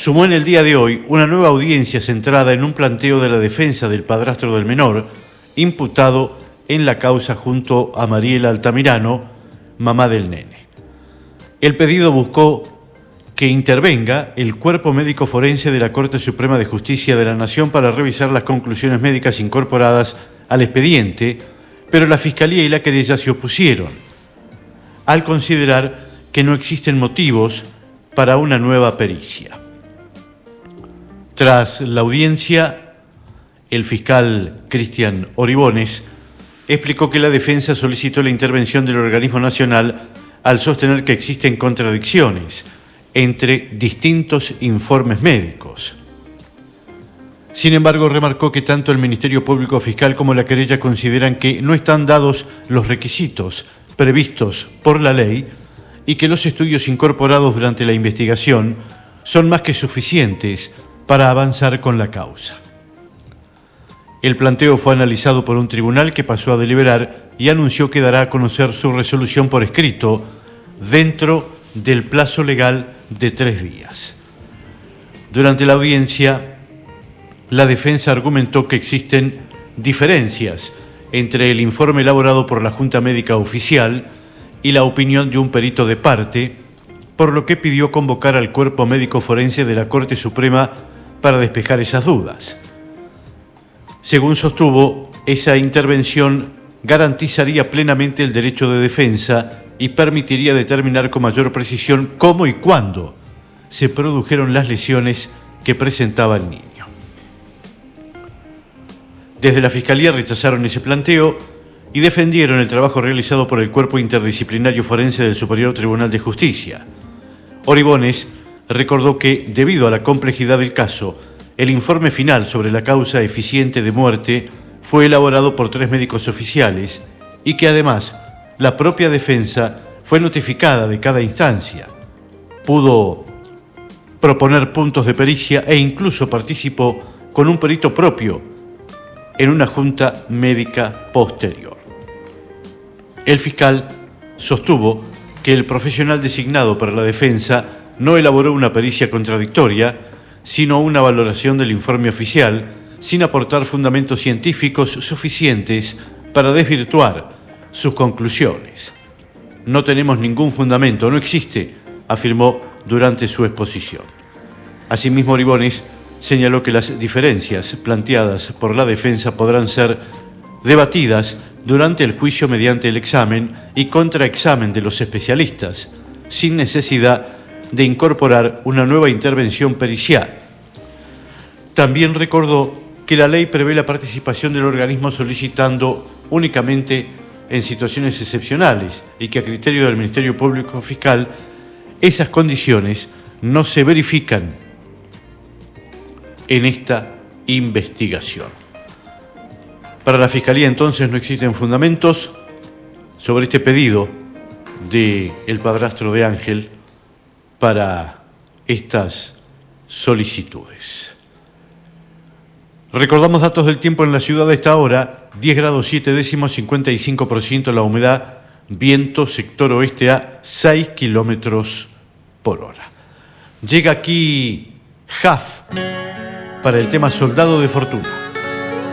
sumó en el día de hoy una nueva audiencia centrada en un planteo de la defensa del padrastro del menor, imputado en la causa junto a Mariela Altamirano, mamá del nene. El pedido buscó que intervenga el Cuerpo Médico Forense de la Corte Suprema de Justicia de la Nación para revisar las conclusiones médicas incorporadas al expediente, pero la Fiscalía y la querella se opusieron, al considerar que no existen motivos para una nueva pericia. Tras la audiencia, el fiscal Cristian Oribones explicó que la defensa solicitó la intervención del organismo nacional al sostener que existen contradicciones entre distintos informes médicos. Sin embargo, remarcó que tanto el Ministerio Público Fiscal como la querella consideran que no están dados los requisitos previstos por la ley y que los estudios incorporados durante la investigación son más que suficientes para avanzar con la causa. El planteo fue analizado por un tribunal que pasó a deliberar y anunció que dará a conocer su resolución por escrito dentro del plazo legal de 3 días. Durante la audiencia, la defensa argumentó que existen diferencias entre el informe elaborado por la Junta Médica Oficial y la opinión de un perito de parte, por lo que pidió convocar al Cuerpo Médico Forense de la Corte Suprema para despejar esas dudas. Según sostuvo, esa intervención garantizaría plenamente el derecho de defensa y permitiría determinar con mayor precisión cómo y cuándo se produjeron las lesiones que presentaba el niño. Desde la Fiscalía rechazaron ese planteo y defendieron el trabajo realizado por el Cuerpo Interdisciplinario Forense del Superior Tribunal de Justicia. Oribones recordó que, debido a la complejidad del caso, el informe final sobre la causa eficiente de muerte fue elaborado por 3 médicos oficiales y que además la propia defensa fue notificada de cada instancia. Pudo proponer puntos de pericia e incluso participó con un perito propio en una junta médica posterior. El fiscal sostuvo que el profesional designado para la defensa no elaboró una pericia contradictoria, sino una valoración del informe oficial, sin aportar fundamentos científicos suficientes para desvirtuar sus conclusiones. No tenemos ningún fundamento, no existe, afirmó durante su exposición. Asimismo, Oribones señaló que las diferencias planteadas por la defensa podrán ser debatidas durante el juicio mediante el examen y contraexamen de los especialistas, sin necesidad de incorporar una nueva intervención pericial. También recordó que la ley prevé la participación del organismo solicitando únicamente en situaciones excepcionales y que a criterio del Ministerio Público Fiscal esas condiciones no se verifican en esta investigación. Para la Fiscalía entonces no existen fundamentos sobre este pedido del padrastro de Ángel para estas solicitudes. Recordamos datos del tiempo en la ciudad a esta hora: 10 grados 7 décimos, 55% la humedad, viento sector oeste a 6 kilómetros por hora. Llega aquí Jaf para el tema Soldado de Fortuna.